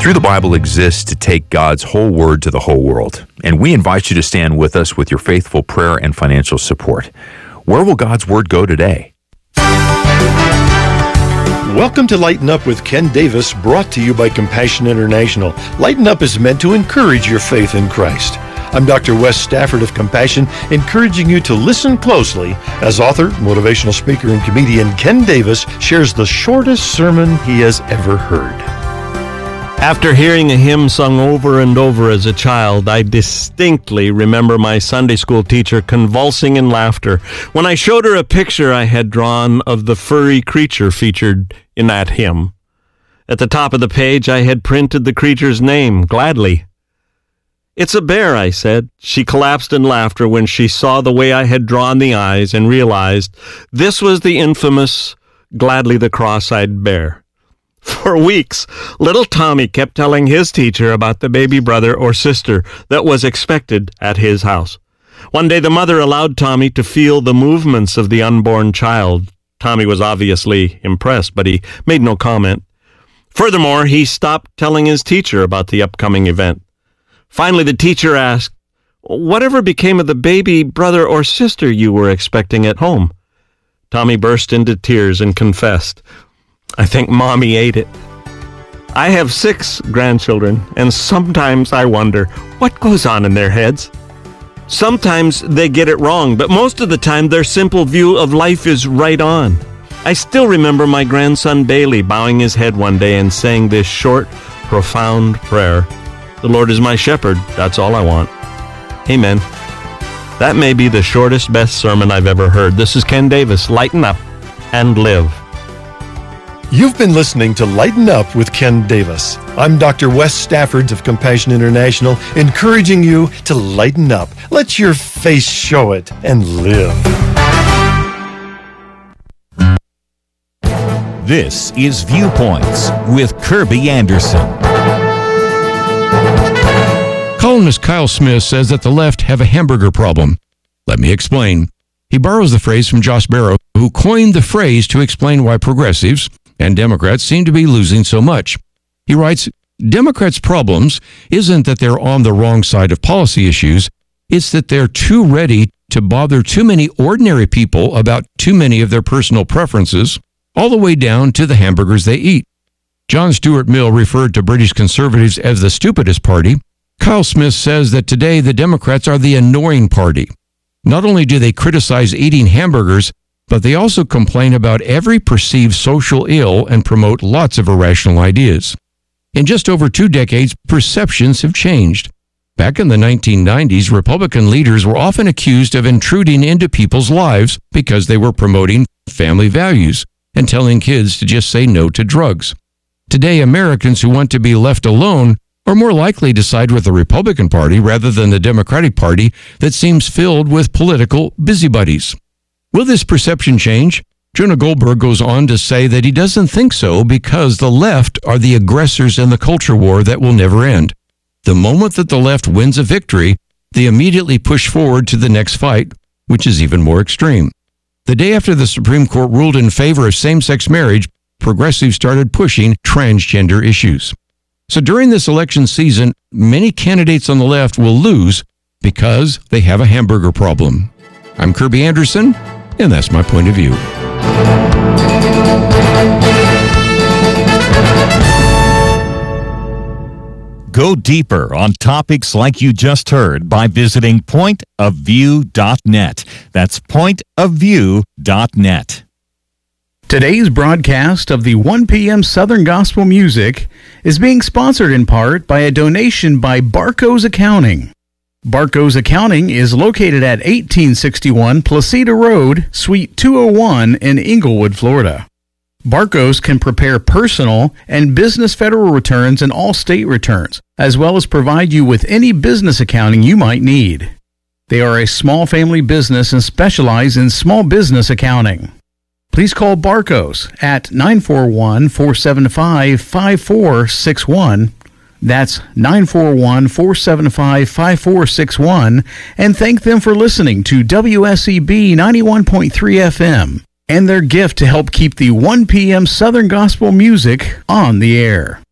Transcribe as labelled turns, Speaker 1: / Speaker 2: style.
Speaker 1: Through the Bible exists to take God's whole word to the whole world, and we invite you to stand with us with your faithful prayer and financial support. Where will God's word go today?
Speaker 2: Welcome to Lighten Up with Ken Davis, brought to you by Compassion International. Lighten Up is meant to encourage your faith in Christ. I'm Dr. Wes Stafford of Compassion, encouraging you to listen closely as author, motivational speaker, and comedian Ken Davis shares the shortest sermon he has ever heard.
Speaker 3: After hearing a hymn sung over and over as a child, I distinctly remember my Sunday school teacher convulsing in laughter when I showed her a picture I had drawn of the furry creature featured in that hymn. At the top of the page, I had printed the creature's name, Gladly. "It's a bear," I said. She collapsed in laughter when she saw the way I had drawn the eyes and realized this was the infamous Gladly the cross-eyed bear. For weeks, little Tommy kept telling his teacher about the baby brother or sister that was expected at his house. One day, the mother allowed Tommy to feel the movements of the unborn child. Tommy was obviously impressed, but he made no comment. Furthermore, he stopped telling his teacher about the upcoming event. Finally, the teacher asked, "Whatever became of the baby brother or sister you were expecting at home?" Tommy burst into tears and confessed, "I think Mommy ate it." I have 6 grandchildren, and sometimes I wonder what goes on in their heads. Sometimes they get it wrong, but most of the time their simple view of life is right on. I still remember my grandson Bailey bowing his head one day and saying this short, profound prayer: "The Lord is my shepherd, that's all I want." Amen. That may be the shortest, best sermon I've ever heard. This is Ken Davis. Lighten up and live.
Speaker 2: You've been listening to Lighten Up with Ken Davis. I'm Dr. Wes Stafford of Compassion International, encouraging you to lighten up. Let your face show it and live.
Speaker 4: This is Viewpoints with Kirby Anderson.
Speaker 5: Columnist Kyle Smith says that the left have a hamburger problem. Let me explain. He borrows the phrase from Josh Barro, who coined the phrase to explain why progressives and Democrats seem to be losing so much. He writes, Democrats' problems isn't that they're on the wrong side of policy issues, it's that they're too ready to bother too many ordinary people about too many of their personal preferences, all the way down to the hamburgers they eat. John Stuart Mill referred to British conservatives as the stupidest party. Kyle Smith says that today the Democrats are the annoying party. Not only do they criticize eating hamburgers, but they also complain about every perceived social ill and promote lots of irrational ideas. In just over 2 decades, perceptions have changed. Back in the 1990s, Republican leaders were often accused of intruding into people's lives because they were promoting family values and telling kids to just say no to drugs. Today, Americans who want to be left alone are more likely to side with the Republican Party rather than the Democratic Party that seems filled with political busybodies. Will this perception change? Jonah Goldberg goes on to say that he doesn't think so because the left are the aggressors in the culture war that will never end. The moment that the left wins a victory, they immediately push forward to the next fight, which is even more extreme. The day after the Supreme Court ruled in favor of same-sex marriage, progressives started pushing transgender issues. So during this election season, many candidates on the left will lose because they have a hamburger problem. I'm Kirby Anderson, and that's my point of view.
Speaker 4: Go deeper on topics like you just heard by visiting pointofview.net. That's pointofview.net.
Speaker 6: Today's broadcast of the 1 p.m. Southern Gospel Music is being sponsored in part by a donation by Barco's Accounting. Barco's Accounting is located at 1861 Placida Road, Suite 201 in Inglewood, Florida. Barco's can prepare personal and business federal returns and all state returns, as well as provide you with any business accounting you might need. They are a small family business and specialize in small business accounting. Please call Barco's at 941-475-5461. That's 941-475-5461, and thank them for listening to WSEB 91.3 FM and their gift to help keep the 1 p.m. Southern Gospel Music on the air.